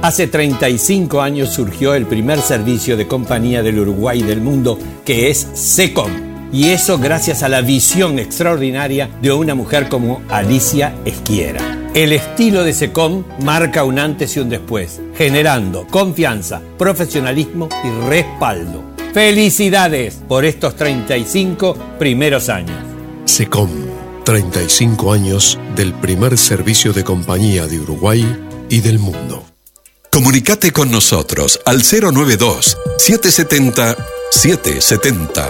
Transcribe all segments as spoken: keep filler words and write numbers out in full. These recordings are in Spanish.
Hace treinta y cinco años surgió el primer servicio de compañía del Uruguay y del mundo, que es SECOM. Y eso gracias a la visión extraordinaria de una mujer como Alicia Esquiera. El estilo de SECOM marca un antes y un después, generando confianza, profesionalismo y respaldo. ¡Felicidades por estos treinta y cinco primeros años! SECOM, treinta y cinco años del primer servicio de compañía de Uruguay y del mundo. Comunicate con nosotros al cero nueve dos, siete siete cero, siete siete cero.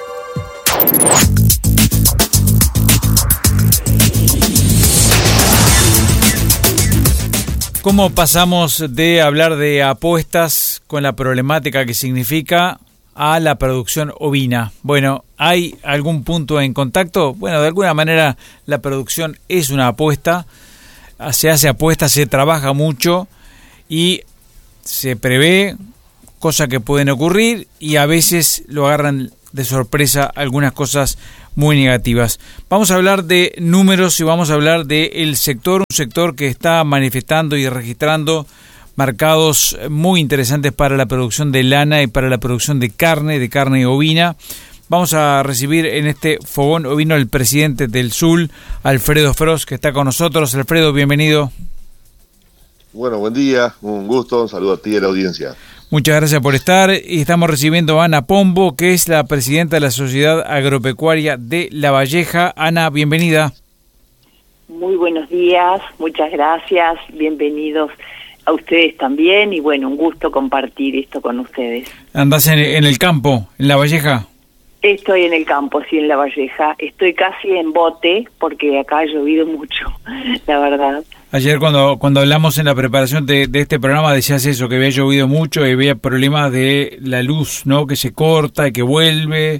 ¿Cómo pasamos de hablar de apuestas con la problemática que significa a la producción ovina? Bueno, ¿hay algún punto en contacto? Bueno, de alguna manera la producción es una apuesta, se hace apuesta, se trabaja mucho y se prevé cosas que pueden ocurrir y a veces lo agarran de sorpresa algunas cosas muy negativas. Vamos a hablar de números y vamos a hablar del sector, un sector que está manifestando y registrando mercados muy interesantes para la producción de lana y para la producción de carne, de carne ovina. Vamos a recibir en este fogón ovino al presidente del S U L, Alfredo Frost, que está con nosotros. Alfredo, bienvenido. Bueno, buen día, un gusto, un saludo a ti y a la audiencia. Muchas gracias por estar. Y estamos recibiendo a Ana Pombo, que es la presidenta de la Sociedad Agropecuaria de La Valleja. Ana, bienvenida. Muy buenos días, muchas gracias, bienvenidos a ustedes también y bueno, un gusto compartir esto con ustedes. ¿Andás en, en el campo, en La Valleja? Estoy en el campo, sí, en La Valleja. Estoy casi en bote porque acá ha llovido mucho, la verdad. Ayer cuando cuando hablamos en la preparación de, de este programa decías eso, que había llovido mucho y había problemas de la luz, ¿no? Que se corta y que vuelve.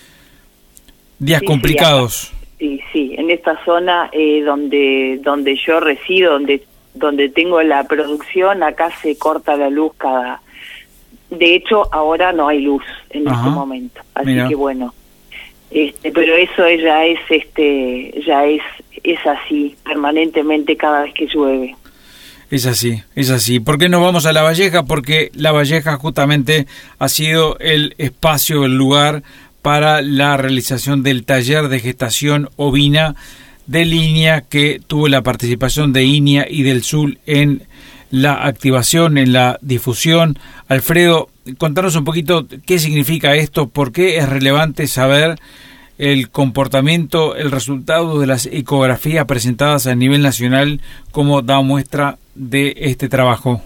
Días sí, complicados. Sí, sí, sí, en esta zona eh, donde donde yo resido, donde donde tengo la producción, acá se corta la luz cada... De hecho, ahora no hay luz en Ajá. este momento, así Mira. que bueno, este, pero eso ya es, este, ya es, es así permanentemente cada vez que llueve. Es así, es así. ¿Por qué nos vamos a La Valleja? Porque La Valleja justamente ha sido el espacio, el lugar para la realización del taller de gestación ovina de línea que tuvo la participación de INIA y del S U L en la activación, en la difusión. Alfredo, contanos un poquito qué significa esto, por qué es relevante saber el comportamiento, el resultado de las ecografías presentadas a nivel nacional, como da muestra de este trabajo.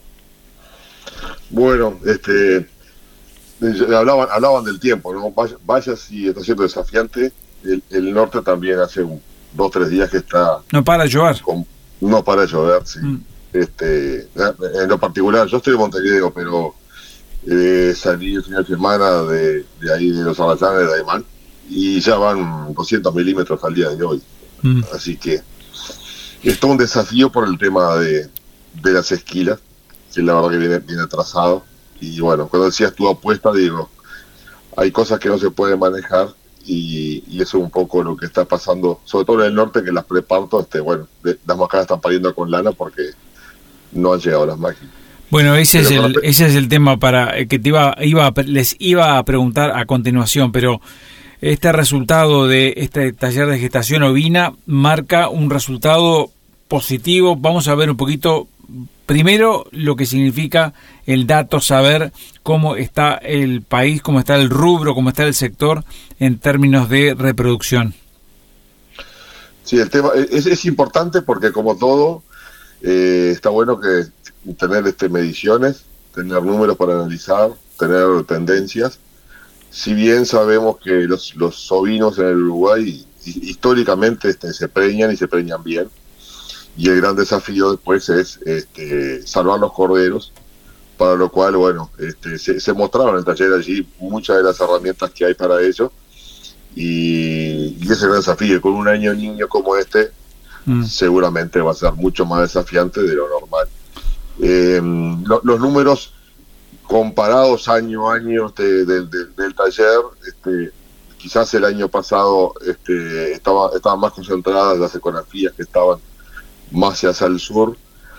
Bueno, este hablaban hablaban del tiempo, ¿no? Vaya si está siendo desafiante. El, el norte también hace un, dos tres días que está... No para de llover. Con, no para de llover, sí. Mm. Este, en lo particular, yo estoy en Montevideo, pero eh, salí el fin de semana de, de ahí de los Arrayanes de Aymán y ya van doscientos milímetros al día de hoy. Mm. Así que es todo un desafío por el tema de, de las esquilas, que la verdad que viene, viene atrasado. Y bueno, cuando decías tu apuesta, digo, hay cosas que no se pueden manejar y, y eso es un poco lo que está pasando, sobre todo en el norte, que las preparto, este, bueno, de, las mascaras están pariendo con lana porque no han llegado las máquinas. Bueno, ese es el ese es el tema para que te iba iba a, les iba a preguntar a continuación, pero este resultado de este taller de gestación ovina marca un resultado positivo. Vamos a ver un poquito primero lo que significa el dato, saber cómo está el país, cómo está el rubro, cómo está el sector en términos de reproducción. Sí, el tema es, es importante porque como todo Eh, está bueno que tener este mediciones, tener números para analizar, tener tendencias. Si bien sabemos que los, los ovinos en el Uruguay históricamente este, se preñan y se preñan bien, y el gran desafío después es este, salvar los corderos, para lo cual, bueno, este, se, se mostraron en el taller allí muchas de las herramientas que hay para ello, y, y ese gran desafío, con un año niño como este, Mm. seguramente va a ser mucho más desafiante de lo normal. Eh, lo, los números comparados año a año este, del, del, del taller, este, quizás el año pasado este, estaba, estaban más concentradas las ecografías que estaban más hacia el sur,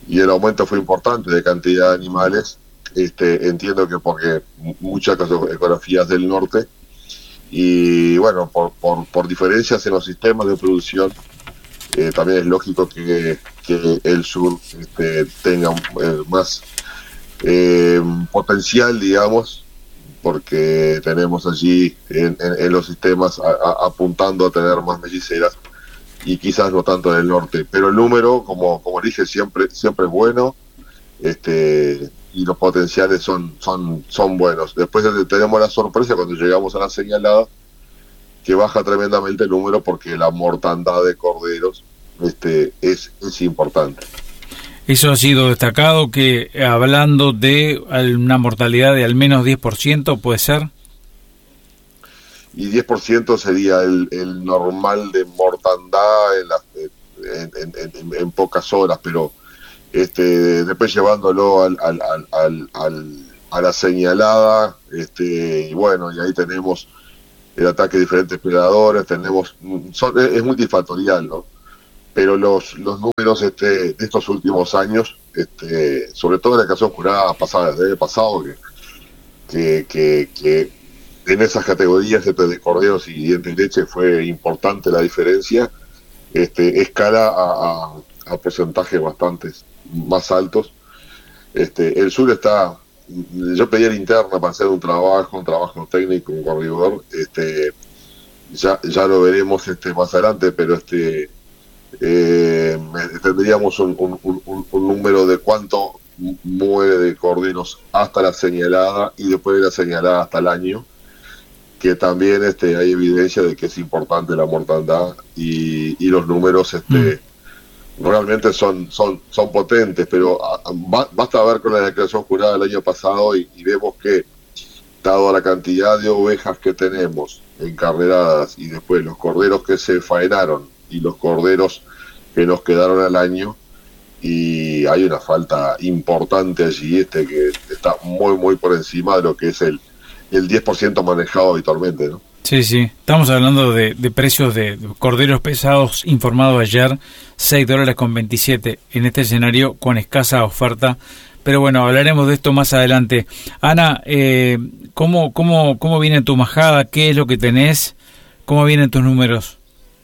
y el aumento fue importante de cantidad de animales. Este, entiendo que porque muchas ecografías del norte, y bueno, por, por, por diferencias en los sistemas de producción, eh, también es lógico que, que el sur este, tenga eh, más eh, potencial, digamos, porque tenemos allí en, en, en los sistemas a, a, apuntando a tener más melliceras, y quizás no tanto en el norte, pero el número, como, como dije, siempre, siempre es bueno, este, y los potenciales son, son, son buenos. Después tenemos la sorpresa cuando llegamos a la señalada, que baja tremendamente el número porque la mortandad de corderos este, es, es importante. Eso ha sido destacado, que hablando de una mortalidad de al menos diez por ciento, ¿puede ser? Y diez por ciento sería el, el normal de mortandad en, la, en, en, en, en pocas horas, pero este, después llevándolo al, al, al, al, al, a la señalada, este, y bueno, y ahí tenemos el ataque de diferentes predadores, tenemos, son, es multifactorial, ¿no? Pero los los números este, de estos últimos años, este, sobre todo en la canción jurada pasada, desde el pasado, que, que, que, que en esas categorías este, de corderos y dientes de leche fue importante la diferencia, este, escala a, a, a porcentajes bastante más altos. Este, el sur está, yo pedí la interna para hacer un trabajo, un trabajo técnico, un corredor, este, ya, ya lo veremos este, más adelante, pero este eh, tendríamos un, un, un, un número de cuánto muere de corderos hasta la señalada y después de la señalada hasta el año, que también este, hay evidencia de que es importante la mortandad, y, y los números este, mm. realmente son, son, son potentes, pero a, a, basta ver con la declaración jurada del año pasado y, y vemos que, dado la cantidad de ovejas que tenemos encarneradas y después los corderos que se faenaron y los corderos que nos quedaron al año, y hay una falta importante allí este que está muy muy por encima de lo que es el, el diez por ciento manejado habitualmente, ¿no? Sí, sí, estamos hablando de, de precios de corderos pesados informados ayer, seis dólares con veintisiete en este escenario con escasa oferta. Pero bueno, hablaremos de esto más adelante. Ana, eh, ¿cómo, cómo, ¿cómo viene tu majada? ¿Qué es lo que tenés? ¿Cómo vienen tus números?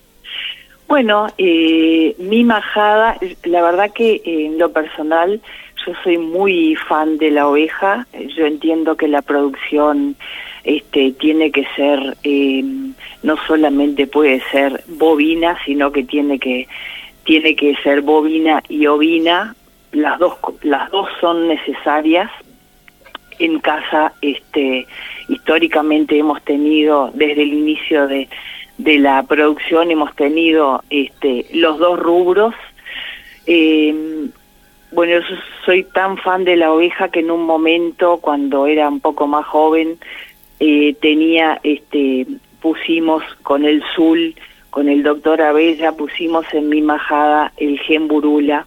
Bueno, eh, mi majada, la verdad que eh, en lo personal yo soy muy fan de la oveja. Yo entiendo que la producción este, tiene que ser, eh, no solamente puede ser bovina, sino que tiene que tiene que ser bovina y ovina. Las dos las dos son necesarias. En casa, este, históricamente hemos tenido desde el inicio de de la producción hemos tenido este, los dos rubros. Eh, bueno, yo soy tan fan de la oveja que en un momento, cuando era un poco más joven, eh, tenía, este, pusimos con el Zul, con el doctor Abella, pusimos en mi majada el gen Burula,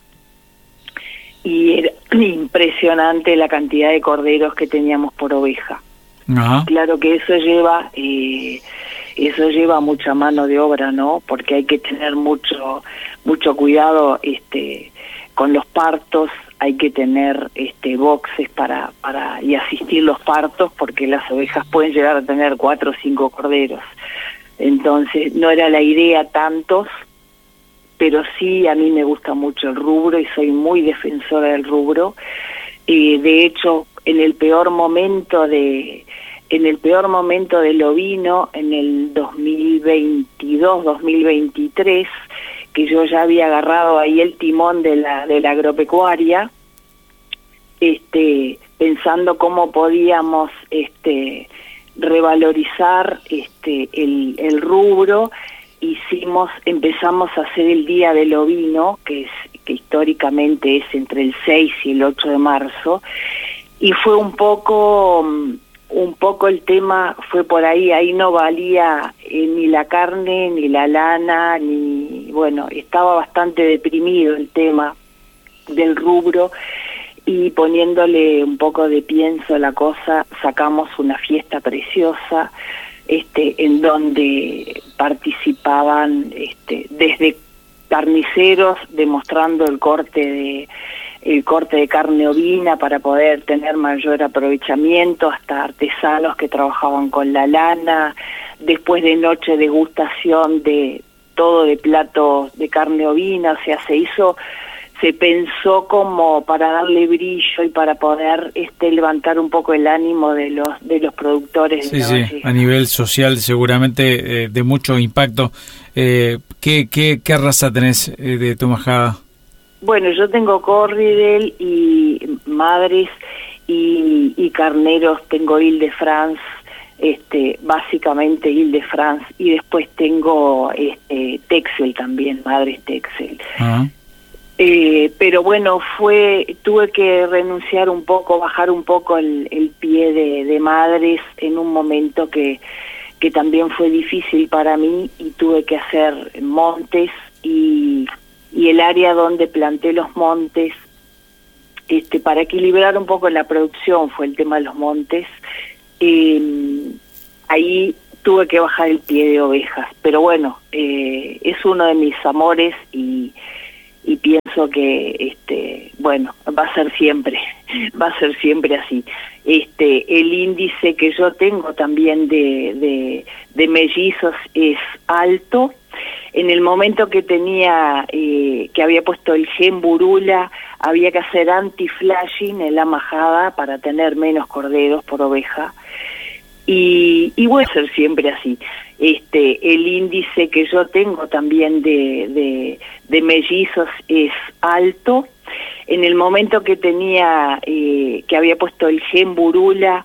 y era impresionante la cantidad de corderos que teníamos por oveja. Ajá. Claro que eso lleva eh, eso lleva mucha mano de obra, ¿no? Porque hay que tener mucho mucho cuidado este con los partos, hay que tener este boxes para para y asistir los partos, porque las ovejas pueden llegar a tener cuatro o cinco corderos. Entonces, no era la idea tantos, pero sí a mí me gusta mucho el rubro y soy muy defensora del rubro. Eh, de hecho, en el peor momento de en el peor momento del ovino, en el dos mil veintidós, dos mil veintitrés, que yo ya había agarrado ahí el timón de la de la agropecuaria, este, pensando cómo podíamos este revalorizar este el, el rubro, hicimos empezamos a hacer el Día del Ovino, que es que históricamente es entre el seis y el ocho de marzo, y fue un poco un poco el tema fue por ahí. Ahí no valía eh, ni la carne ni la lana, ni bueno, estaba bastante deprimido el tema del rubro, y poniéndole un poco de pienso a la cosa, sacamos una fiesta preciosa este en donde participaban este desde carniceros demostrando el corte de el corte de carne ovina para poder tener mayor aprovechamiento, hasta artesanos que trabajaban con la lana, después de noche degustación de todo de platos de carne ovina, o sea, se hizo, se pensó como para darle brillo y para poder este levantar un poco el ánimo de los de los productores. Sí, de sí, Valleja. A nivel social seguramente eh, de mucho impacto. Eh, ¿qué, qué, ¿Qué raza tenés eh, de tu majada? Bueno, yo tengo Corriedale y madres y, y carneros, tengo Ile-de-France, este, básicamente Ile-de-France, y después tengo este, Texel también, madres Texel. Ah. Eh, pero bueno, fue tuve que renunciar un poco, bajar un poco el, el pie de, de madres en un momento que, que también fue difícil para mí, y tuve que hacer montes, y, y el área donde planté los montes, este, para equilibrar un poco la producción, fue el tema de los montes. Eh, ahí tuve que bajar el pie de ovejas, pero bueno, eh, es uno de mis amores, y y pienso que este bueno va a ser siempre va a ser siempre así. Este el índice que yo tengo también de de, de mellizos es alto. En el momento que tenía eh, que había puesto el gen burula, había que hacer anti-flashing en la majada para tener menos corderos por oveja, y y voy a ser siempre así. Este, el índice que yo tengo también de, de, de mellizos es alto. En el momento que tenía, eh, que había puesto el gen burula,